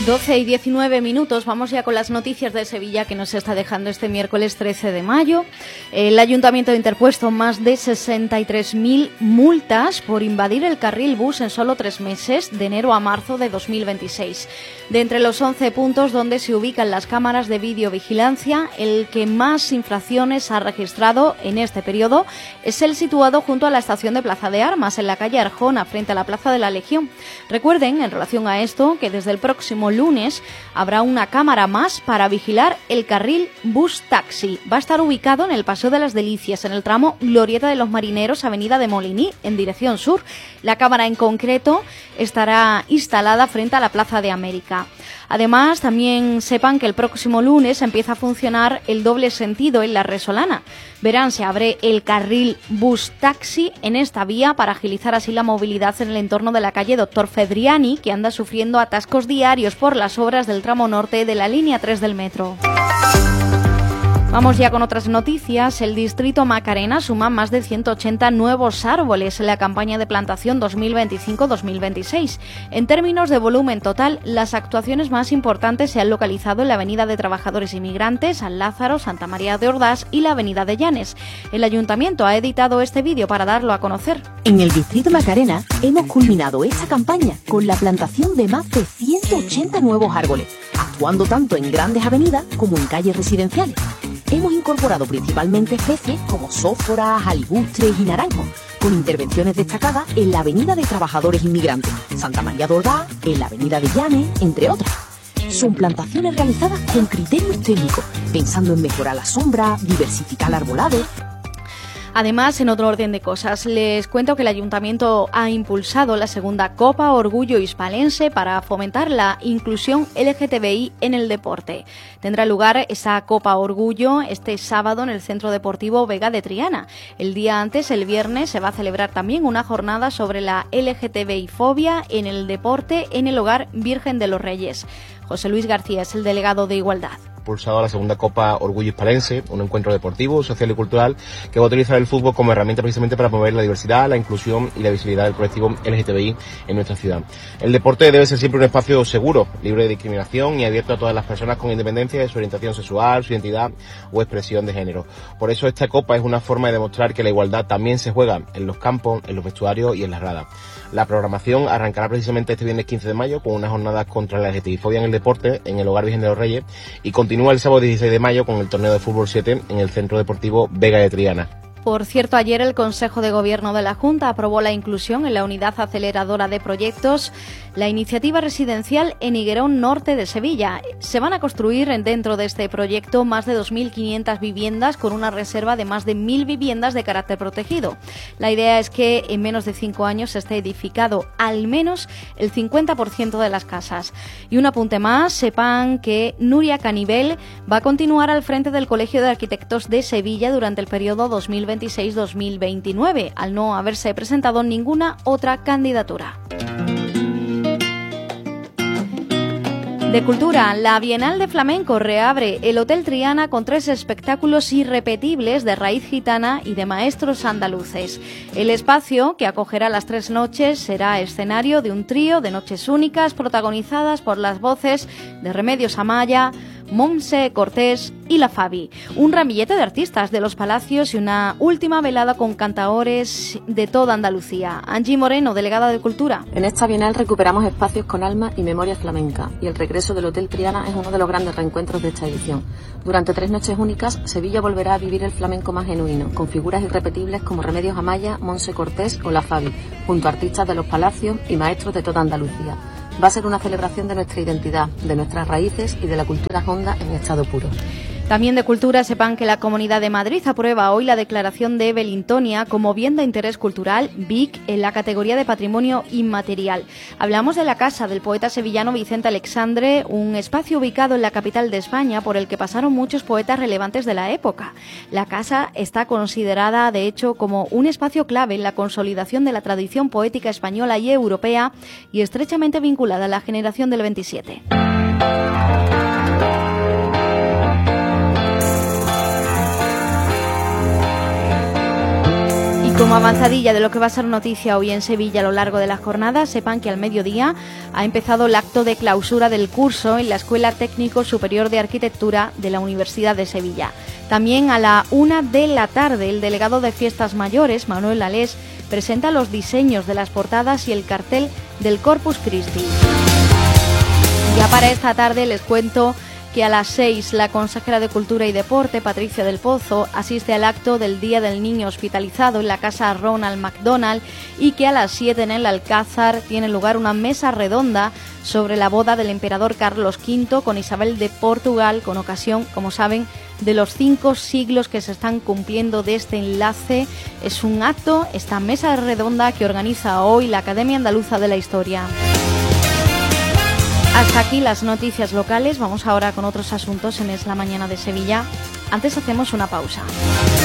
12:19. Vamos ya con las noticias de Sevilla que nos está dejando este miércoles 13 de mayo. El Ayuntamiento ha interpuesto más de 63.000 multas por invadir el carril bus en solo 3 meses, de enero a marzo de 2026. De entre los 11 puntos donde se ubican las cámaras de videovigilancia, el que más infracciones ha registrado en este periodo es el situado junto a la estación de Plaza de Armas, en la calle Arjona, frente a la Plaza de la Legión. Recuerden, en relación a esto, que desde el próximo lunes habrá una cámara más para vigilar el carril bus-taxi. Va a estar ubicado en el Paseo de las Delicias, en el tramo Glorieta de los Marineros, Avenida de Moliní, en dirección sur. La cámara en concreto estará instalada frente a la Plaza de América. Además, también sepan que el próximo lunes empieza a funcionar el doble sentido en la Resolana. Verán, se abre el carril bus-taxi en esta vía para agilizar así la movilidad en el entorno de la calle Doctor Fedriani, que anda sufriendo atascos diarios por las obras del tramo norte de la línea 3 del metro. Vamos ya con otras noticias. El distrito Macarena suma más de 180 nuevos árboles en la campaña de plantación 2025-2026. En términos de volumen total, las actuaciones más importantes se han localizado en la Avenida de Trabajadores Inmigrantes, San Lázaro, Santa María de Ordaz y la Avenida de Llanes. El Ayuntamiento ha editado este vídeo para darlo a conocer. En el distrito Macarena hemos culminado esta campaña con la plantación de más de 180 nuevos árboles, actuando tanto en grandes avenidas como en calles residenciales. Hemos incorporado principalmente especies como sóforas, aligustres y naranjos, con intervenciones destacadas en la Avenida de Trabajadores Inmigrantes, Santa María de Ordaz, en la Avenida de Llanes, entre otras. Son plantaciones realizadas con criterios técnicos, pensando en mejorar la sombra, diversificar el arbolado. Además, en otro orden de cosas, les cuento que el Ayuntamiento ha impulsado la segunda Copa Orgullo Hispalense para fomentar la inclusión LGTBI en el deporte. Tendrá lugar esa Copa Orgullo este sábado en el Centro Deportivo Vega de Triana. El día antes, el viernes, se va a celebrar también una jornada sobre la LGTBI-fobia en el deporte en el Hogar Virgen de los Reyes. José Luis García es el delegado de Igualdad. Impulsado a la segunda Copa Orgullo Hispalense, un encuentro deportivo, social y cultural que va a utilizar el fútbol como herramienta precisamente para promover la diversidad, la inclusión y la visibilidad del colectivo LGTBI en nuestra ciudad. El deporte debe ser siempre un espacio seguro, libre de discriminación y abierto a todas las personas con independencia de su orientación sexual, su identidad o expresión de género. Por eso esta Copa es una forma de demostrar que la igualdad también se juega en los campos, en los vestuarios y en las gradas. La programación arrancará precisamente este viernes 15 de mayo con unas jornadas contra la LGTBI-fobia en el deporte en el Hogar Virgen de los Reyes y continúa el sábado 16 de mayo con el torneo de fútbol 7 en el Centro Deportivo Vega de Triana. Por cierto, ayer el Consejo de Gobierno de la Junta aprobó la inclusión en la Unidad Aceleradora de Proyectos la iniciativa residencial en Higuerón Norte de Sevilla. Se van a construir dentro de este proyecto más de 2.500 viviendas con una reserva de más de 1.000 viviendas de carácter protegido. La idea es que en menos de 5 años esté edificado al menos el 50% de las casas. Y un apunte más, sepan que Nuria Canivel va a continuar al frente del Colegio de Arquitectos de Sevilla durante el periodo 2026-2029, al no haberse presentado ninguna otra candidatura. De cultura, la Bienal de Flamenco reabre el Hotel Triana con 3 espectáculos irrepetibles de raíz gitana y de maestros andaluces. El espacio, que acogerá las 3 noches, será escenario de un trío de noches únicas protagonizadas por las voces de Remedios Amaya, Montse Cortés y La Fabi. Un ramillete de artistas de los Palacios y una última velada con cantaores de toda Andalucía. Angie Moreno, delegada de Cultura. En esta Bienal recuperamos espacios con alma y memoria flamenca, y el regreso del Hotel Triana es uno de los grandes reencuentros de esta edición. Durante 3 noches únicas, Sevilla volverá a vivir el flamenco más genuino, con figuras irrepetibles como Remedios Amaya, Montse Cortés o La Fabi, junto a artistas de los Palacios y maestros de toda Andalucía. Va a ser una celebración de nuestra identidad, de nuestras raíces y de la cultura honda en estado puro. También de cultura, sepan que la Comunidad de Madrid aprueba hoy la declaración de Belintonia como bien de interés cultural BIC en la categoría de patrimonio inmaterial. Hablamos de la casa del poeta sevillano Vicente Alexandre, un espacio ubicado en la capital de España por el que pasaron muchos poetas relevantes de la época. La casa está considerada, de hecho, como un espacio clave en la consolidación de la tradición poética española y europea y estrechamente vinculada a la generación del 27. como avanzadilla de lo que va a ser noticia hoy en Sevilla a lo largo de la jornada, sepan que al mediodía ha empezado el acto de clausura del curso en la Escuela Técnico Superior de Arquitectura de la Universidad de Sevilla. También a la 1 de la tarde, el delegado de Fiestas Mayores, Manuel Alés, presenta los diseños de las portadas y el cartel del Corpus Christi. Ya para esta tarde les cuento que a las 6 la consejera de Cultura y Deporte, Patricia del Pozo, asiste al acto del Día del Niño Hospitalizado en la Casa Ronald McDonald y que a las 7 en el Alcázar tiene lugar una mesa redonda sobre la boda del emperador Carlos V con Isabel de Portugal, con ocasión, como saben, de los 5 siglos que se están cumpliendo de este enlace. Es un acto, esta mesa redonda que organiza hoy la Academia Andaluza de la Historia. Hasta aquí las noticias locales. Vamos ahora con otros asuntos en Es la Mañana de Sevilla. Antes hacemos una pausa.